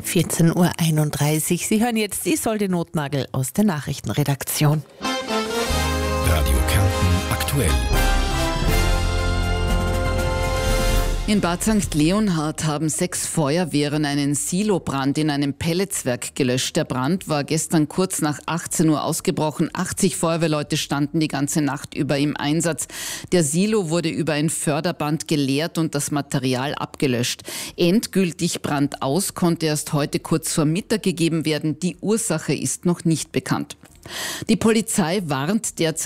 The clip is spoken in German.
14.31 Uhr. Sie hören jetzt Isolde Notnagel aus der Nachrichtenredaktion. Radio Kärnten aktuell. In Bad St. Leonhard haben 6 Feuerwehren einen Silobrand in einem Pelletswerk gelöscht. Der Brand war gestern kurz nach 18 Uhr ausgebrochen. 80 Feuerwehrleute standen die ganze Nacht über im Einsatz. Der Silo wurde über ein Förderband geleert und das Material abgelöscht. Endgültig brandaus konnte erst heute kurz vor Mittag gegeben werden. Die Ursache ist noch nicht bekannt. Die Polizei warnt derzeit